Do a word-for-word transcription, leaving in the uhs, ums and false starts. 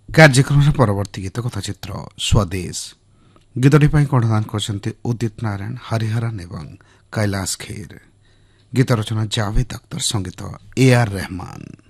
କାର୍ଯ୍ୟକ୍ରମର ପରବର୍ତ୍ତୀ ଗୀତ କଥାଚିତ୍ର ସ୍ୱଦେଶ ଗୀତଟି ପାଇଁ କଣ୍ଠଦାନ କରିଛନ୍ତି ଉଦିତ ନାରାୟଣ, ହରିହରନ ଏବଂ କୈଳାସ ଖେର। ଗୀତ ରଚନା ଜାଭେଦ ଅଖ୍ତର, ସଙ୍ଗୀତ ଏ ଆର୍ ରେହମାନ।